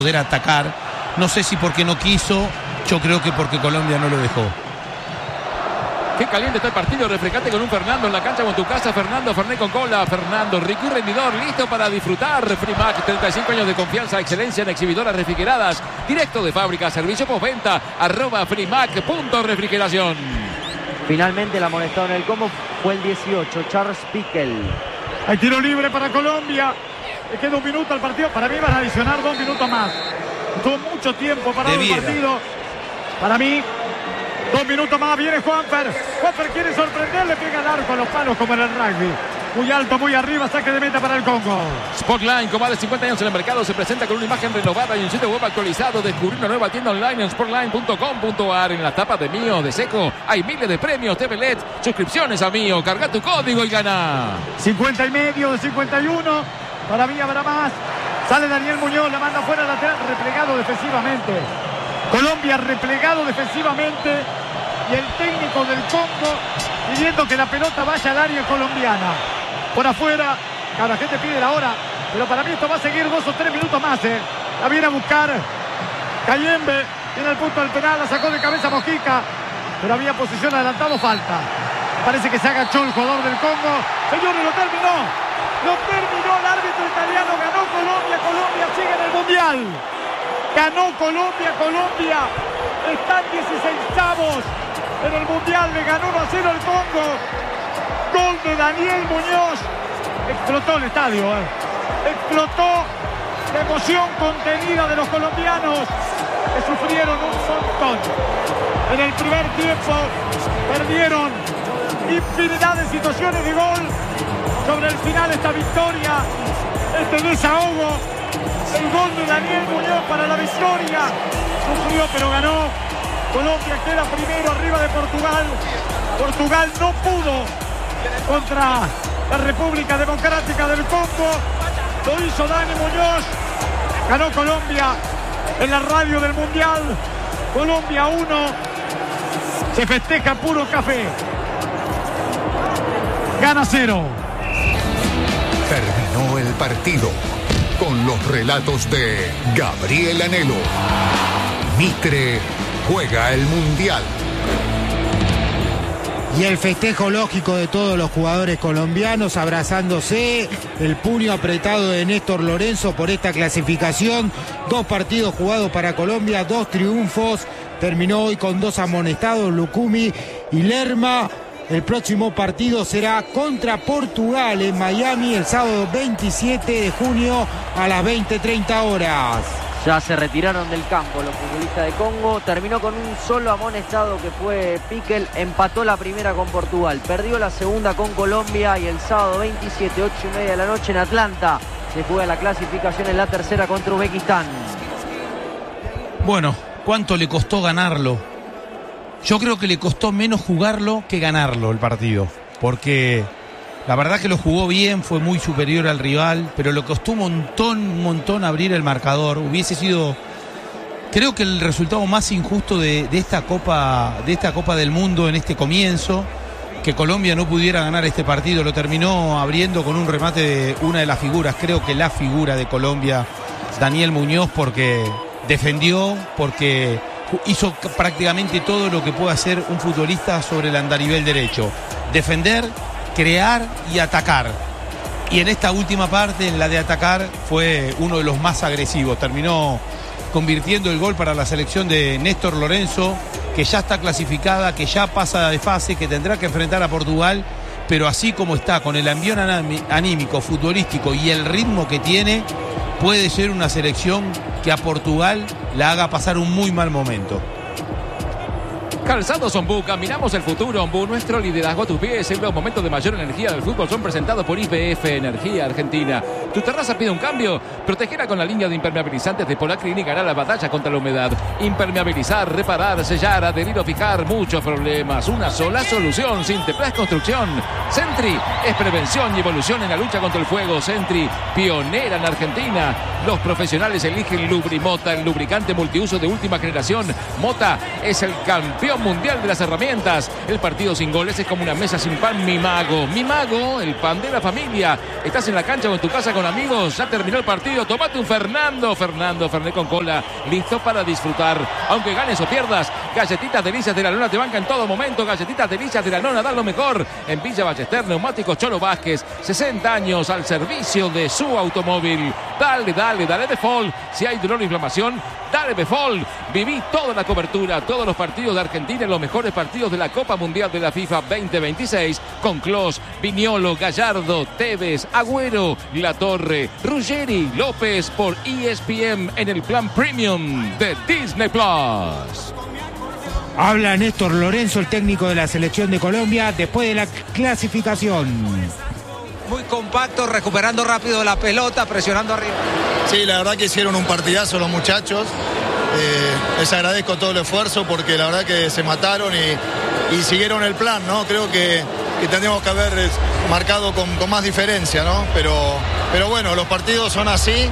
poder atacar. No sé si porque no quiso, yo creo que porque Colombia no lo dejó. Qué caliente está el partido, refrescate con un Fernando en la cancha con tu casa. Fernando, Fernet con cola. Fernando, rico y rendidor, listo para disfrutar. Frimac, 35 años de confianza, excelencia en exhibidoras refrigeradas. Directo de fábrica, servicio postventa, @frimac.refrigeración. Finalmente el amonestado en el combo fue el 18, Charles Pickel. Hay tiro libre para Colombia. Le queda un minuto al partido. Para mí van a adicionar 2 minutos más. Tuvo mucho tiempo para el partido. Para mí, 2 minutos más. Viene Juanfer. Juanfer quiere sorprender. Le pega al arco a los palos como en el rugby. Muy alto, muy arriba. Saque de meta para el Congo. Sportline, con más de 50 años en el mercado, se presenta con una imagen renovada y un sitio web actualizado. Descubrir una nueva tienda online en sportline.com.ar. En las tapas de Mío, de Seco, hay miles de premios, TV LED, suscripciones a Mío. Carga tu código y gana. 50 y medio de 51. Para mí habrá más. Sale Daniel Muñoz, la manda fuera lateral, replegado defensivamente. Colombia replegado defensivamente. Y el técnico del Congo pidiendo que la pelota vaya al área colombiana. Por afuera, cada gente pide la hora. Pero para mí esto va a seguir 2 o 3 minutos más. La viene a buscar Cayembe. Tiene el punto del penal, la sacó de cabeza Mojica. Pero había posición adelantado, falta. Parece que se agachó el jugador del Congo. Señores, lo terminó. Lo terminó el árbitro italiano. Ganó Colombia. Colombia sigue en el Mundial. Ganó Colombia. Colombia está en 16avos en el Mundial. Le ganó 1-0 al Congo. Gol de Daniel Muñoz. Explotó el estadio. Explotó la emoción contenida de los colombianos, que sufrieron un montón. En el primer tiempo perdieron infinidad de situaciones de gol. Sobre el final esta victoria, este desahogo, el gol de Daniel Muñoz para la victoria. Sufrió pero ganó. Colombia queda primero arriba de Portugal. Portugal no pudo contra la República Democrática del Congo. Lo hizo Dani Muñoz. Ganó Colombia en la radio del Mundial. Colombia 1. Se festeja puro café. Gana 0. Terminó el partido con los relatos de Gabriel Anhelo. Mitre juega el Mundial. Y el festejo lógico de todos los jugadores colombianos abrazándose, el puño apretado de Néstor Lorenzo por esta clasificación. 2 partidos jugados para Colombia, 2 triunfos. Terminó hoy con 2 amonestados, Lucumi y Lerma. El próximo partido será contra Portugal en Miami el sábado 27 de junio a las 20:30 horas. Ya se retiraron del campo los futbolistas de Congo. Terminó con un solo amonestado que fue Pickel. Empató la primera con Portugal. Perdió la segunda con Colombia. Y el sábado 27, 8:30 de la noche en Atlanta, se juega la clasificación en la tercera contra Uzbekistán. Bueno, ¿cuánto le costó ganarlo? Yo creo que le costó menos jugarlo que ganarlo el partido. Porque la verdad que lo jugó bien, fue muy superior al rival, pero le costó un montón abrir el marcador. Hubiese sido, creo que el resultado más injusto de esta Copa del Mundo en este comienzo, que Colombia no pudiera ganar este partido. Lo terminó abriendo con un remate de una de las figuras, creo que la figura de Colombia, Daniel Muñoz, porque defendió, porque hizo prácticamente todo lo que puede hacer un futbolista sobre el andarivel derecho: defender, crear y atacar. Y en esta última parte, en la de atacar, fue uno de los más agresivos. Terminó convirtiendo el gol para la selección de Néstor Lorenzo, que ya está clasificada, que ya pasa de fase, que tendrá que enfrentar a Portugal, pero así como está, con el ambiente anímico, futbolístico y el ritmo que tiene, puede ser una selección que a Portugal la haga pasar un muy mal momento. Calzados Ombú, caminamos el futuro. Ombú, nuestro liderazgo a tus pies. En los momentos de mayor energía del fútbol son presentados por IPF Energía Argentina. ¿Tu terraza pide un cambio? Protegera con la línea de impermeabilizantes de Polacrin y ganar la batalla contra la humedad. Impermeabilizar, reparar, sellar, adherir o fijar. Muchos problemas. Una sola solución. Sinteplas Construcción. Sentry es prevención y evolución en la lucha contra el fuego. Sentry, pionera en Argentina. Los profesionales eligen Lubrimota, el lubricante multiuso de última generación. Mota es el campeón campeón mundial de las herramientas. El partido sin goles es como una mesa sin pan. Mi Mago, el pan de la familia. Estás en la cancha o en tu casa con amigos, ya terminó el partido, tomate un Fernet con cola, listo para disfrutar. Aunque ganes o pierdas, Galletitas Delicias de la Nona te banca en todo momento. Galletitas Delicias de la Nona dan lo mejor. En Villa Ballester, Neumáticos Cholo Vázquez, 60 años al servicio de su automóvil. Dale Befol. Si hay dolor o inflamación, dale Befol. Viví toda la cobertura, todos los partidos de Argentina en los mejores partidos de la Copa Mundial de la FIFA 2026 con Clos, Viñolo, Gallardo, Tevez, Agüero, Latorre, Ruggeri, López por ESPN en el plan premium de Disney Plus. Habla Néstor Lorenzo, el técnico de la selección de Colombia, después de la clasificación. Muy compacto, recuperando rápido la pelota, presionando arriba. Sí, la verdad que hicieron un partidazo los muchachos. Les agradezco todo el esfuerzo porque la verdad que se mataron y siguieron el plan, ¿no? Creo que tendríamos que haber marcado con más diferencia, ¿no? Pero bueno, los partidos son así.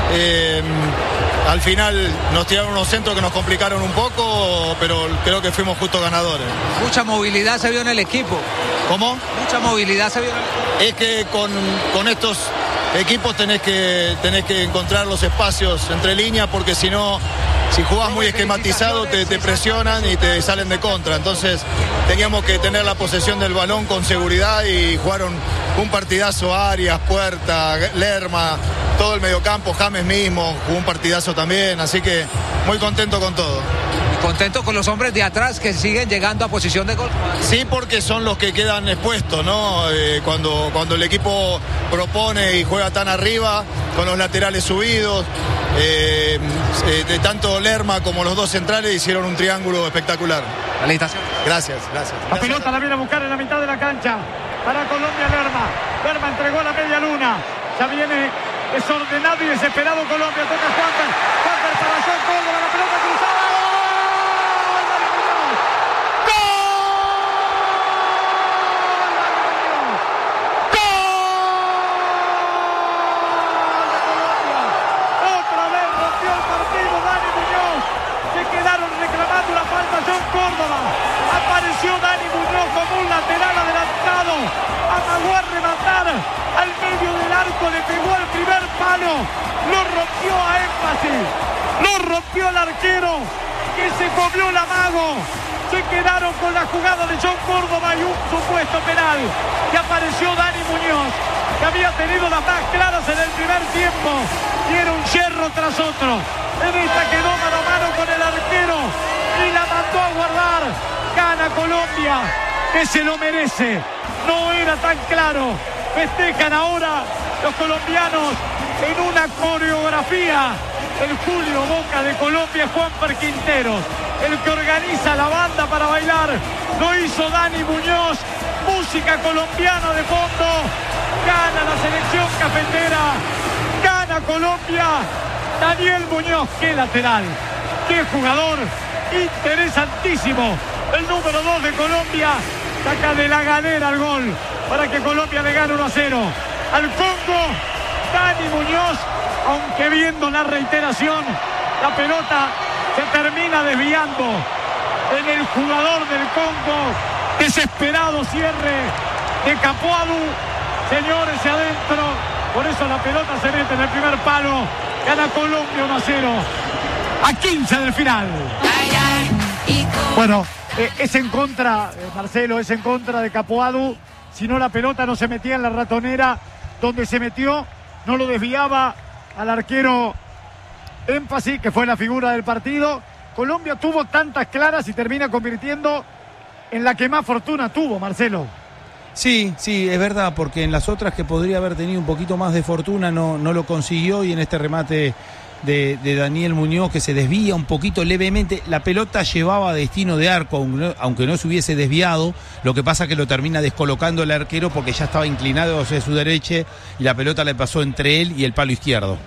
Al final nos tiraron unos centros que nos complicaron un poco, pero creo que fuimos justos ganadores. Mucha movilidad se vio en el equipo. ¿Cómo? Mucha movilidad se vio en el equipo. Es que con estos equipos tenés que encontrar los espacios entre líneas, porque si no, si jugás muy esquematizado te presionan y te salen de contra. Entonces teníamos que tener la posesión del balón con seguridad y jugaron un partidazo. Arias, Puerta, Lerma, todo el mediocampo, James mismo jugó un partidazo también, así que muy contento con todo. Contento con los hombres de atrás que siguen llegando a posición de gol. Sí, porque son los que quedan expuestos, ¿no? Cuando el equipo propone y juega tan arriba, con los laterales subidos, de tanto Lerma como los dos centrales hicieron un triángulo espectacular. Felicitaciones. Gracias. La pelota la viene a buscar en la mitad de la cancha. Para Colombia, Lerma entregó la media luna. Ya viene desordenado y desesperado Colombia. Toca Juanfer para John Córdoba, la pelota cruzada. Apareció Dani Muñoz como un lateral adelantado, amagó a rematar al medio del arco, le pegó al primer palo, lo rompió a énfasis, lo rompió el arquero que se comió el amago. Se quedaron con la jugada de John Córdoba y un supuesto penal que apareció Dani Muñoz, que había tenido las más claras en el primer tiempo y era un yerro tras otro. En esta quedó mano a mano con el arquero y la mandó a guardar. Gana Colombia, que se lo merece. No era tan claro. Festejan ahora los colombianos en una coreografía. El Julio Boca de Colombia es Juanfer Quinteros, el que organiza la banda para bailar. Lo hizo Dani Muñoz. Música colombiana de fondo. Gana la selección cafetera. Gana Colombia. Daniel Muñoz, qué lateral, qué jugador, interesantísimo. El número 2 de Colombia saca de la galera el gol para que Colombia le gane 1-0 al Congo. Dani Muñoz, aunque viendo la reiteración, la pelota se termina desviando en el jugador del Congo. Desesperado cierre de Capuadu. Señores, adentro. Por eso la pelota se mete en el primer palo. Gana Colombia 1-0 a 15 del final. Bueno, es en contra, Marcelo, es en contra de Capuadu. Si no, la pelota no se metía en la ratonera donde se metió. No lo desviaba al arquero Énfasis, que fue la figura del partido. Colombia tuvo tantas claras y termina convirtiendo en la que más fortuna tuvo, Marcelo. Sí, es verdad, porque en las otras que podría haber tenido un poquito más de fortuna no lo consiguió, y en este remate de Daniel Muñoz, que se desvía un poquito levemente, la pelota llevaba destino de arco, aunque no se hubiese desviado. Lo que pasa que lo termina descolocando el arquero porque ya estaba inclinado hacia su derecha y la pelota le pasó entre él y el palo izquierdo.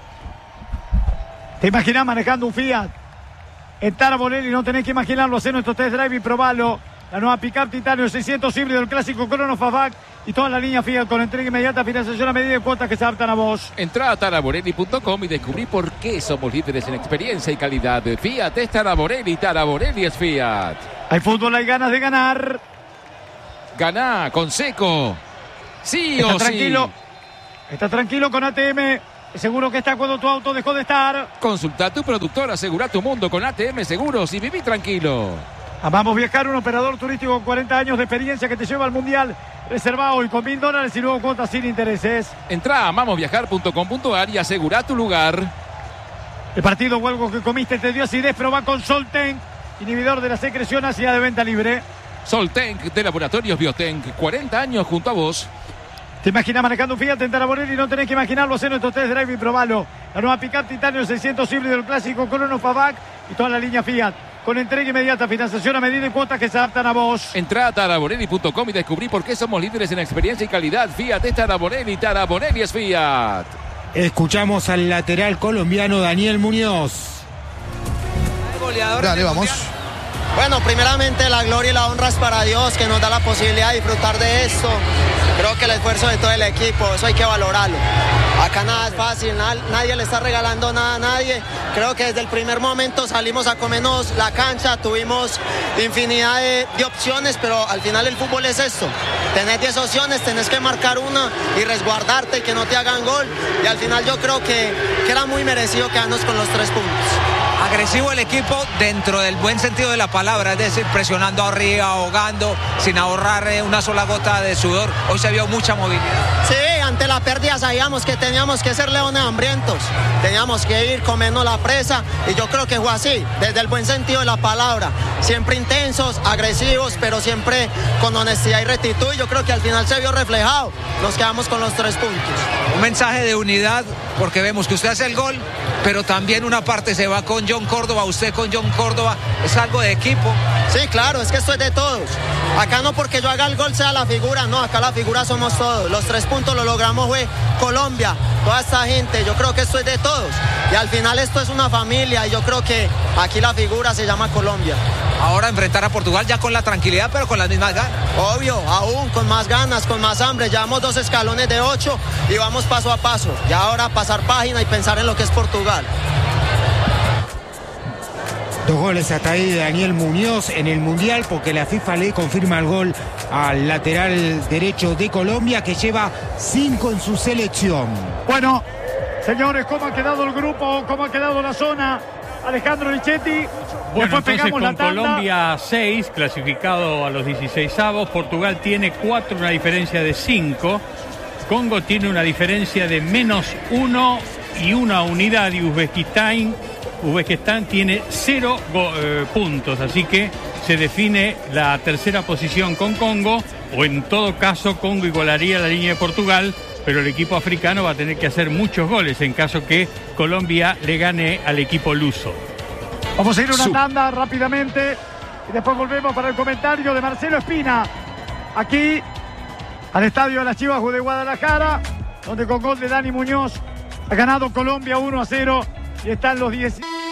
¿Te imaginas manejando un Fiat? Estar a Bonelli, no tenés que imaginarlo, hacer nuestro test drive y probarlo. La nueva Pickup Titanio 600 híbrido, el clásico Crono Fastback y toda la línea Fiat con entrega inmediata, financiación a medida de cuotas que se adaptan a vos. Entrá a taraborelli.com y descubrí por qué somos líderes en experiencia y calidad. Fiat es Taraborelli, Taraborelli es Fiat. Hay fútbol, hay ganas de ganar. Ganá con Seco. Sí o sí. Está tranquilo con ATM. Seguro que está cuando tu auto dejó de estar. Consulta a tu productor, asegura tu mundo con ATM Seguros y viví tranquilo. Amamos Viajar, un operador turístico con 40 años de experiencia que te lleva al Mundial. Reserva hoy con $1,000 y luego cuotas sin intereses. Entrá a amamosviajar.com.ar y asegura tu lugar. El partido o algo que comiste te dio acidez, pero va con Solten, inhibidor de la secreción hacia de venta libre. Soltenc de Laboratorios Biotenc, 40 años junto a vos. ¿Te imaginas manejando un Fiat en Taraborelli? No tenés que imaginarlo, hacer nuestro test drive y probalo. La nueva Pickup Titanio 600 híbrido, el clásico Crono Favac y toda la línea Fiat. Con entrega inmediata, financiación a medida y cuotas que se adaptan a vos. Entrá a taraborelli.com y descubrí por qué somos líderes en experiencia y calidad. Fiat es Taraborelli, Taraborelli es Fiat. Escuchamos al lateral colombiano Daniel Muñoz. Dale, vamos. Bueno, primeramente la gloria y la honra es para Dios, que nos da la posibilidad de disfrutar de esto. Creo que el esfuerzo de todo el equipo, eso hay que valorarlo. Acá nada es fácil, nadie le está regalando nada a nadie. Creo que desde el primer momento salimos a comernos la cancha, tuvimos infinidad de opciones, pero al final el fútbol es esto. Tenés 10 opciones, tenés que marcar una y resguardarte y que no te hagan gol. Y al final yo creo que era muy merecido quedarnos con los 3 puntos. Agresivo el equipo dentro del buen sentido de la palabra, es decir, presionando arriba, ahogando, sin ahorrar una sola gota de sudor. Hoy se vio mucha movilidad. Sí, ante la pérdida sabíamos que teníamos que ser leones hambrientos, teníamos que ir comiendo la presa y yo creo que fue así, desde el buen sentido de la palabra. Siempre intensos, agresivos, pero siempre con honestidad y rectitud. Y yo creo que al final se vio reflejado. Nos quedamos con los 3 puntos. Un mensaje de unidad, porque vemos que usted hace el gol, pero también una parte se va con John Córdoba, usted con John Córdoba, es algo de equipo. Sí, claro, es que esto es de todos. Acá no porque yo haga el gol sea la figura, no, acá la figura somos todos. Los 3 puntos lo logramos fue Colombia, toda esta gente, yo creo que esto es de todos. Y al final esto es una familia y yo creo que aquí la figura se llama Colombia. Ahora enfrentar a Portugal ya con la tranquilidad, pero con las mismas ganas. Obvio, aún con más ganas, con más hambre. Llevamos 2 escalones de 8 y vamos paso a paso. Y ahora pasar página y pensar en lo que es Portugal. 2 goles hasta ahí de Daniel Muñoz en el Mundial, porque la FIFA le confirma el gol al lateral derecho de Colombia, que lleva 5 en su selección. Bueno, señores, ¿cómo ha quedado el grupo? ¿Cómo ha quedado la zona? Alejandro Lichetti. Bueno, después pegamos con la tanda. Colombia 6, clasificado a los 16avos. Portugal tiene 4, una diferencia de 5. Congo tiene una diferencia de -1 y una unidad. Y Uzbekistán tiene 0 puntos. Así que se define la tercera posición con Congo. O en todo caso, Congo igualaría la línea de Portugal. Pero el equipo africano va a tener que hacer muchos goles en caso que Colombia le gane al equipo luso. Vamos a ir a una tanda rápidamente y después volvemos para el comentario de Marcelo Espina aquí al estadio de las Chivas de Guadalajara, donde con gol de Dani Muñoz ha ganado Colombia 1-0 y están los 10.